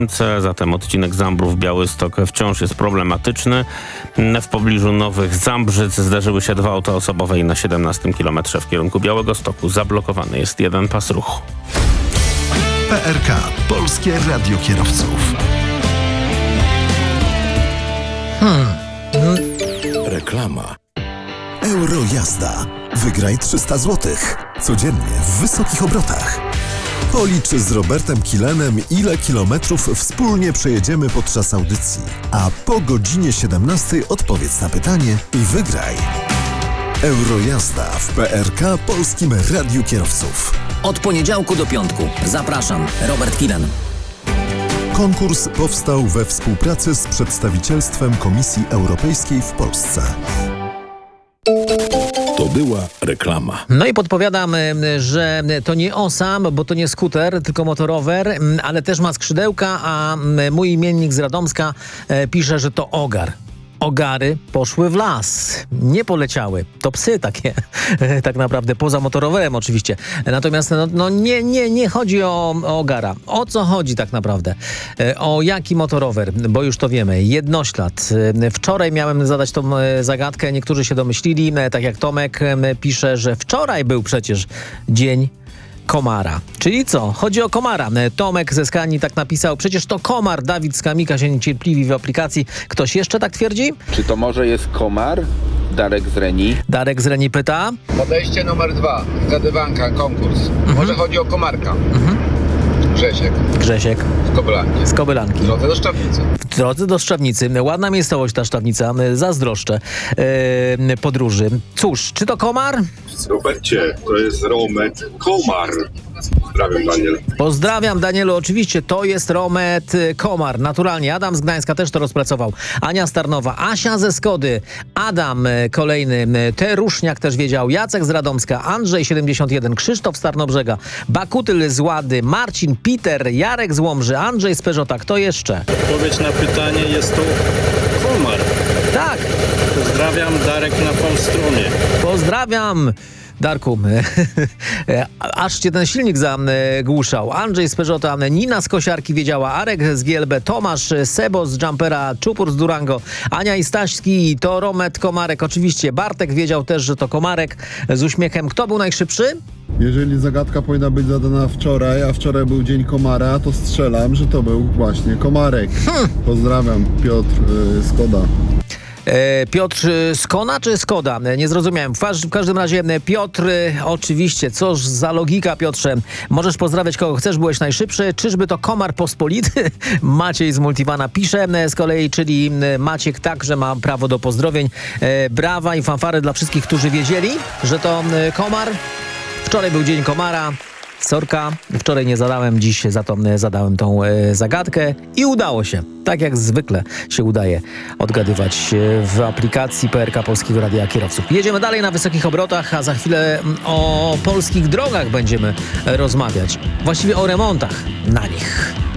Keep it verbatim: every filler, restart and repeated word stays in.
Zatem odcinek Zambrów-Białystok wciąż jest problematyczny. W pobliżu Nowych Zambrzyc zdarzyły się dwa auta osobowe i na siedemnastym kilometrze w kierunku Białegostoku zablokowany jest jeden pas ruchu. P R K. Polskie Radio Kierowców. Hmm. Reklama. Eurojazda. Wygraj trzysta złotych. Codziennie w wysokich obrotach. Policz z Robertem Kilenem, ile kilometrów wspólnie przejedziemy podczas audycji. A po godzinie siedemnastej odpowiedz na pytanie i wygraj. Eurojazda w P R K Polskim Radiu Kierowców. Od poniedziałku do piątku. Zapraszam, Robert Kilen. Konkurs powstał we współpracy z przedstawicielstwem Komisji Europejskiej w Polsce. To była reklama. No i podpowiadam, że to nie osam, bo to nie skuter, tylko motorower, ale też ma skrzydełka, a mój imiennik z Radomska pisze, że to ogar. Ogary poszły w las. Nie poleciały. To psy takie, tak naprawdę, poza motorowerem oczywiście. Natomiast no, no nie, nie, nie chodzi o, o ogara. O co chodzi tak naprawdę? O jaki motorower? Bo już to wiemy. Jednoślad. Wczoraj miałem zadać tą zagadkę. Niektórzy się domyślili. Tak jak Tomek pisze, że wczoraj był przecież dzień komara. Czyli co? Chodzi o komara. Tomek ze Skanii tak napisał. Przecież to komar. Dawid z Kamika się niecierpliwi w aplikacji. Ktoś jeszcze tak twierdzi? Czy to może jest komar? Darek z Reni. Darek z Reni pyta. Podejście numer dwa. Zgadywanka, konkurs. Mhm. Może chodzi o komarka. Mhm. Grzesiek. Grzesiek. Z Kobylanki. Z Kobylanki. W drodze do Szczawnicy. W drodze do Szczawnicy. Ładna miejscowość ta Szczawnica. Zazdroszczę yy, podróży. Cóż, czy to komar? Robercie, to jest Romet Komar. Pozdrawiam, Daniel. Pozdrawiam, Danielu. Oczywiście to jest Romet Komar. Naturalnie. Adam z Gdańska też to rozpracował. Ania Starnowa. Asia ze Skody. Adam kolejny. Teruszniak też wiedział. Jacek z Radomska. Andrzej siedemdziesiąt jeden. Krzysztof z Tarnobrzega. Bakutyl z Łady. Marcin, Peter, Jarek z Łomży. Andrzej z Peugeota. Kto jeszcze? Odpowiedź na pytanie jest to komar. Tak. Pozdrawiam, Darek na Polstronie. Pozdrawiam. Darku, aż cię ten silnik zagłuszał. Andrzej z Peugeota, Nina z Kosiarki wiedziała, Arek z G L B, Tomasz, Sebo z Jumpera, Czupur z Durango, Ania i Staśki, to Romet Komarek. Oczywiście Bartek wiedział też, że to Komarek z uśmiechem. Kto był najszybszy? Jeżeli zagadka powinna być zadana wczoraj, a wczoraj był dzień komara, to strzelam, że to był właśnie Komarek. Hmm. Pozdrawiam, Piotr yy, Skoda. Piotr Skona czy Skoda? Nie zrozumiałem. W każdym razie Piotr, oczywiście, coż za logika, Piotrze. Możesz pozdrawiać kogo chcesz, byłeś najszybszy. Czyżby to komar pospolity? Maciej z Multivana pisze z kolei, czyli Maciek także ma prawo do pozdrowień. Brawa i fanfary dla wszystkich, którzy wiedzieli, że to komar. Wczoraj był dzień komara. Sorka, wczoraj nie zadałem, dziś za to zadałem tą e, zagadkę i udało się. Tak jak zwykle się udaje odgadywać w aplikacji P R K Polskiego Radia Kierowców. Jedziemy dalej na wysokich obrotach, a za chwilę o polskich drogach będziemy rozmawiać. Właściwie o remontach na nich.